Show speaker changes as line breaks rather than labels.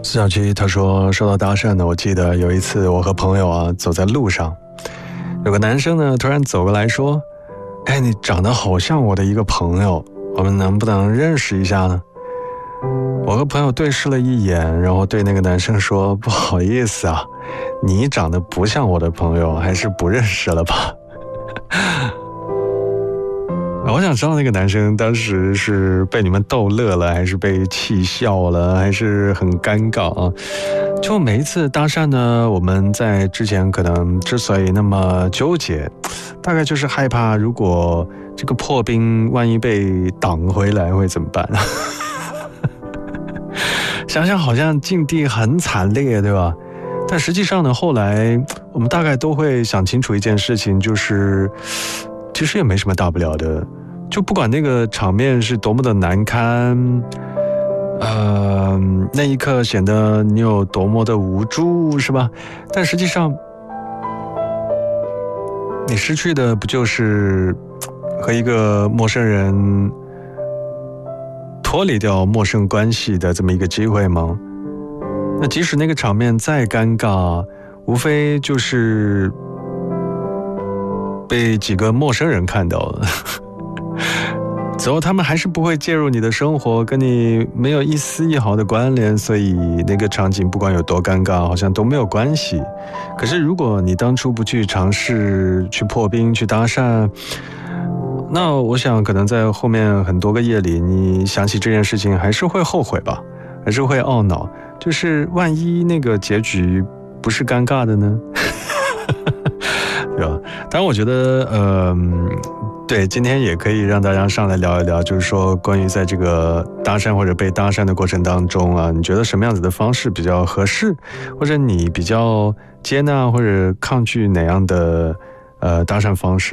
小七他说说到搭讪呢，我记得有一次我和朋友走在路上，有个男生呢突然走过来说，哎，你长得好像我的一个朋友，我们能不能认识一下呢？我和朋友对视了一眼，然后对那个男生说，不好意思啊，你长得不像我的朋友，还是不认识了吧。我想知道那个男生当时是被你们逗乐了，还是被气笑了，还是很尴尬啊？就每一次搭讪呢，我们在之前可能之所以那么纠结，大概就是害怕如果这个破冰万一被挡回来会怎么办？想想好像境地很惨烈，对吧？但实际上呢，后来我们大概都会想清楚一件事情，就是其实也没什么大不了的，就不管那个场面是多么的难堪，那一刻显得你有多么的无助，是吧？但实际上，你失去的不就是和一个陌生人脱离掉陌生关系的这么一个机会吗？那即使那个场面再尴尬，无非就是被几个陌生人看到了，之后他们还是不会介入你的生活，跟你没有一丝一毫的关联，所以那个场景不管有多尴尬，好像都没有关系。可是如果你当初不去尝试去破冰去搭讪，那我想可能在后面很多个夜里，你想起这件事情还是会后悔吧，还是会懊恼，就是万一那个结局不是尴尬的呢？对吧？当然我觉得对，今天也可以让大家上来聊一聊，就是说关于在这个搭讪或者被搭讪的过程当中啊，你觉得什么样子的方式比较合适，或者你比较接纳或者抗拒哪样的搭讪方式？